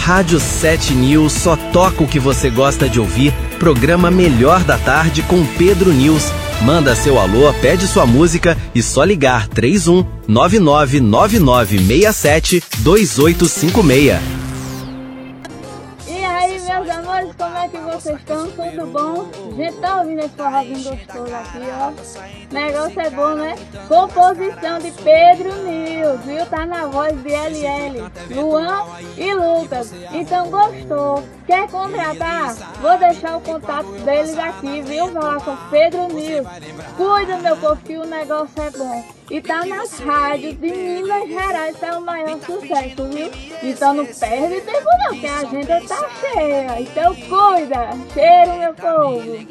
Rádio 7 News só toca o que você gosta de ouvir. Programa Melhor da Tarde com Pedro News. Manda seu alô, pede sua música e só ligar 31 999967 2856. E aí, meus amores, como é que vocês estão? Tudo bom? Gente, tá ouvindo esse forrozinho gostoso aqui, ó? Negócio é bom, né? Composição de Pedro News, viu? Tá na voz de LL, Luan e Lucas. Então, gostou? Quer contratar? Vou deixar o contato deles aqui, viu? Vai lá com Pedro News. Cuida, meu povo, que o negócio é bom. E tá nas rádios de Minas Gerais, tá o maior sucesso, viu? Então não perde tempo não, que a agenda tá cheia. Então cuida. Cheiro, meu povo.